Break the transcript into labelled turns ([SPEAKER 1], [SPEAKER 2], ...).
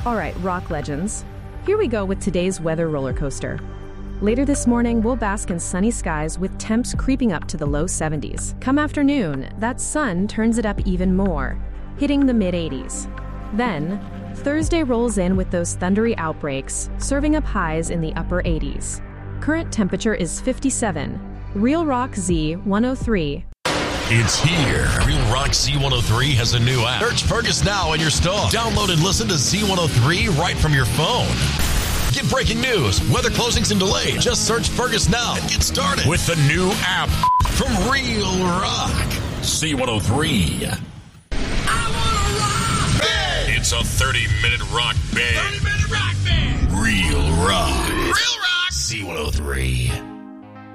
[SPEAKER 1] All right, rock legends. Here we go with today's weather roller coaster. Later this morning, we'll bask in sunny skies with temps creeping up to the low 70s. Come afternoon, that sun turns it up even more, hitting the mid-80s. Then, Thursday rolls in with those thundery outbreaks, serving up highs in the upper 80s. Current temperature is 57. Real Rock Z103.
[SPEAKER 2] It's here. Real Rock Z103 has a new app. Search Fergus now in your store. Download and listen to Z103 right from your phone. Get breaking news, weather closings and delays. Just search Fergus now and get started with the new app from Real Rock Z103.
[SPEAKER 3] I want to rock!
[SPEAKER 2] Hey! It's a 30-minute rock band.
[SPEAKER 3] 30-minute rock band!
[SPEAKER 2] Real Rock.
[SPEAKER 3] Real Rock!
[SPEAKER 2] Z103.